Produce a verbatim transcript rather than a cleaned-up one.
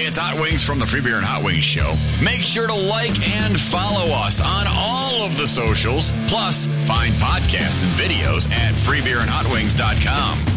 Hey, it's Hot Wings from the Free Beer and Hot Wings Show. Make sure to like and follow us on all of the socials. Plus, find podcasts and videos at free beer and hot wings dot com.